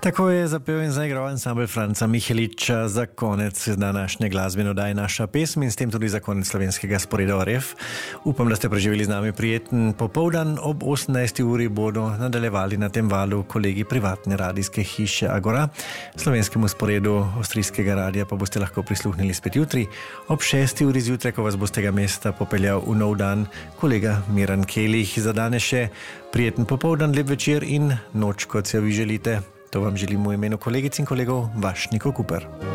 Tako je zapel in zaigral ansambel Franca Miheliča za konec današnje glasbene oddaje Naša pesem in s tem tudi za konec slovenskega sporeda ORF. Upam, da ste preživeli z nami prijeten popoldan. Ob 18. uri bodo nadaljevali na tem valu kolegi privatne radijske hiše Agora. Slovenskemu sporedu avstrijskega radija pa boste lahko prisluhnili spet jutri. Ob 6. uri zjutraj, ko vas bo z tega mesta popeljal v nov dan kolega Miran Kelih. Za danes še prijeten popoldan, lep večer in noč, kot se vi želite. To vam želim v imenu kolegic in kolegov, vaš Niko Kuper.